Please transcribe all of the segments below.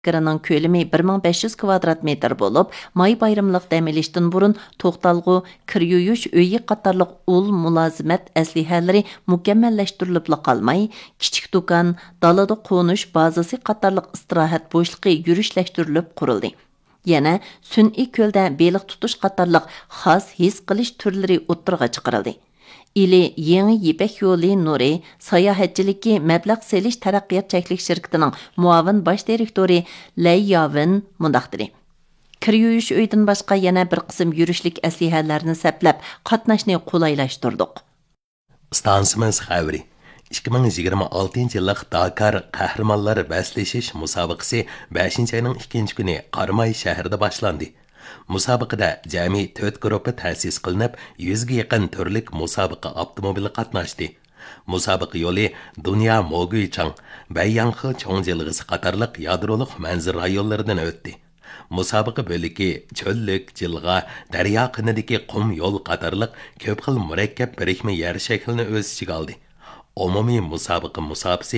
Kırının kölemi 1500 kvadrat metr bolup, may bayramlıq dəm elişdən burun toxtalğı, kir yuyuş, öyi qatarlıq ul mülazimet əslihələri mükəmməlləşdiriliblə qalmay, kiçik dukan, dalada qonuş bazası qatarlıq istirahat boşluqı yürüşləşdirilib quruldu. Yana sün'i köldə beliq tutuş qatarlıq xas his qilish türləri o'ttirg'a chiqarildi. İli Yeni Yipek Yolu Nuri sayohatchilikka mablag' selish taraqqiyot cheklik shirkatining muavin bosh direktori Lay Yavin mundaq dedi. Kir yuyish uydan boshqa yana bir qism yurishlik aslihalarni saplab, qatnashni qulaylashtirdik. Stansimiz xabari 2026 yillik Dakar qahramonlar baslashish musobaqasi 5-oyning 2-kuni Qarmay shahrida boshlandi. Musobaqada jami 4 guruh ta'sis qilinib, 100 ga yaqin turlik musobaqa avtomobili qatnashdi. Musobaqa yo'li Dunyo Moguichang, Bayyanxi cho'ng'ilg'isi qatorliq yadroliq manzil rayonlaridan o'tdi. Musobaqa bo'ligi cho'llik, jilg'a, daryo qinidagi qum yo'l qatorliq ko'p xil murakkab birikma yer shaklini o'z ichiga oldi. Umumiy musobaqa musofasi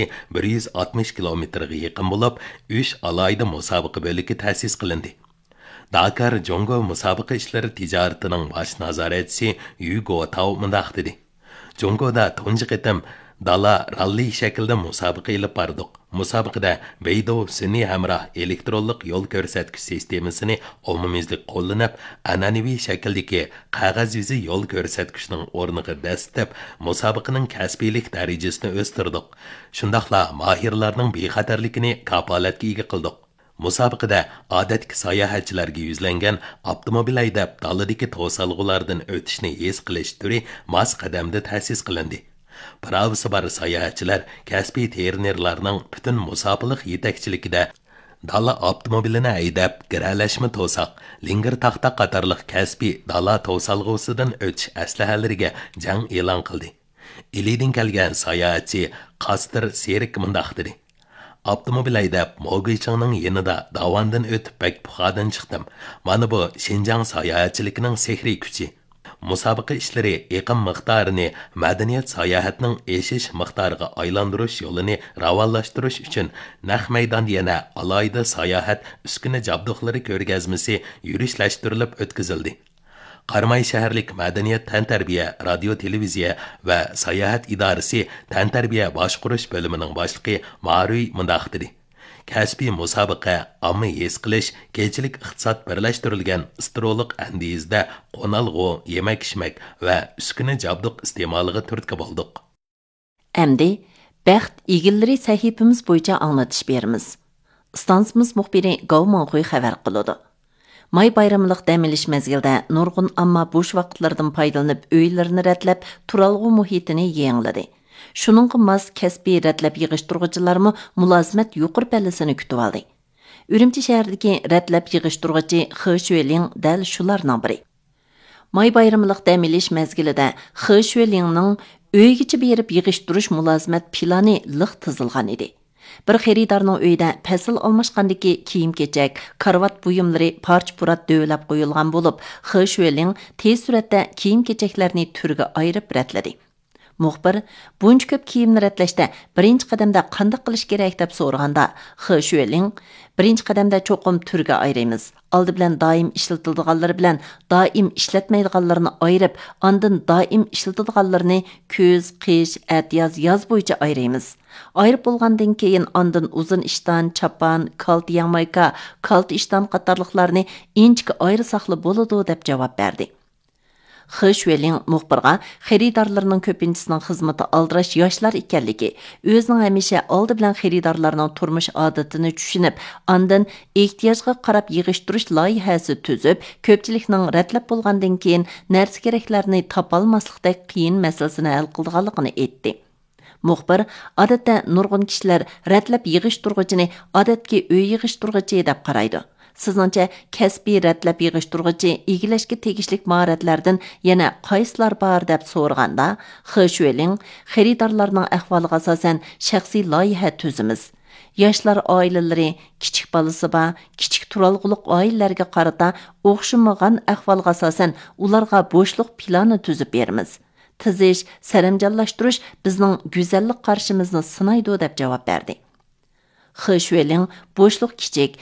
160 kilometrga yaqin bo'lib, 3 alayda musobaqa bo'ligi ta'sis qilindi. Dakar Jongo musobaqa ishlari tijoratining bosh nazoratchisi Yugo Tao mundaq dedi. Jongoda tunji qitim dala ralli shaklda musobaqa ilib bordik. Musobaqada Beydo sun'iy hamroh elektronlik yo'l ko'rsatkich sistemasini umumiylik qo'llanib, an'anaviy shakldagi qog'oz yuzi yo'l ko'rsatkichning o'rniga dastlab musobaqaning kasbiylik darajasini o'stirdik. Shundaqla mahirlarning bexatarligini kapolatga ega qildik. Musobaqada odatki sayohatchilarga yuzlangan avtomobil haydab daladagi to'salg'ulardan o'tishni his qilish turi mos qadamda ta'sis qilindi. Pravisi bar sayohatchilar kasbiy trenerlarning butun musobaqa yetakchiligida dala avtomobilini haydab giralashma to'saq, linger taxta qatorliq kasbiy dala to'salg'usidan o'tish aslahalariga jang e'lon qildi. Ilidin kelgan sayohatchi Qastir Serik mundaq dedi. Avtomobil haydab Moguichangning yanida davandan o'tib bak puxadan chiqdim. Mana bu Xinjiang sayohatchiligining sehriy kuchi. Musobaqa ishlari iqim miqdorini madaniyat sayohatining eshish miqdoriga aylantirish yo'lini ravonlashtirish uchun naq maydonda yana alayda sayohat uskuna jabduqlari ko'rgazmasi yurishlashtirilib o'tkazildi. Qarmay shaharlik madaniyat tantarbiya, radio televiziya va sayohat idorasi tantarbiya boshqurish bo'limining boshlig'i Ma'ruy mundaq dedi. Kasbiy musobaqa omma his qilish, kechilik iqtisod birlashtirilgan istiroliq andizda qo'nalg'u, yemak-ishmak va uskuna jabduq iste'moliga turtki bo'ldik. Endi baxt egillari sahifamiz bo'yicha anglatish beramiz. Stansimiz muxbiri Gavmonxo'y xabar qiladi. May bayramlıq dəm elish mezgildə nurgun amma boş vaqtlardan faydalanıb öylərini rətlab turalğu muhitini yengiladi. Şununğa mas kəsbi rətlab yığışdırğıcılarmı mülazimət yuqur pəllisini kütüb aldı. Ürümçi şəhərdəki rətlab yığışdırğıcı Xı Şuelin dəl şulardan biri. May bayramlıq dəm elish mezgildə Xı Şuelinning öygichi berib yığışdırış mülazimət planı lıq tızılğan idi. Bir xeridarning uyida fasl almashqandagi kiyim-kechak, karvat buyumlari parch-purat dövlab qo'yilgan bo'lib, Xı Şuelin tez suratda kiyim-kechaklarni turga ayirib ratladi. Muxbir buncha ko'p kiyimni ratlashda birinchi qadamda qanday qilish kerak deb so'raganda, Xı Şuelin birinchi qadamda cho'qim turga ayiramiz. Oldi bilan doim ishlatiladiganlari bilan doim ishlatmaydiganlarini ayirib, ondan doim ishlatadiganlarini kuz, qish, atyoz, yoz bo'yicha ayiramiz. Ayırıb bo'lgandan keyin ondan uzun ishton, chapan, kalt yangmayka, kalt ishton qatorliqlarni inchga ayirsoqli bo'ladi deb javob berdi. Xı Şuelin muxbirga xaridorlarning ko'pinchisining xizmati aldirash yoshlar ekanligi, o'zining hamisha oldi bilan xaridorlarning turmush odatini tushunib, ondan ehtiyojga qarab yig'ishtirish loyihasi tuzib, ko'pchilikning ratlab bo'lgandan keyin narsa keraklarni topolmaslikdek qiyin masalasini hal qilganligini aytdi. Muxbir odatda nurg'un kishilar ratlab yig'ishtirg'ichini odatki uy yig'ishtirg'ichi deb qaraydi. Sizningcha kasbiy ratlab yig'ishtirg'ichi egilashga tegishlik mahoratlardan yana qaysilar bor deb so'raganda, Xı Şuelin xaridorlarning ahvoliga asosan shaxsiy loyiha tuzimiz. Yoshlar oilalari, kichik bolasi bor, kichik turalg'uliq oilalarga qarata o'xshamagan ahvolga asosan ularga bo'shliq plani tuzib beramiz. Tizish, saramjonlashtirish bizning go'zallik qarshimizni sinaydi deb javob berdi. Xi Xueling bo'shliq kichik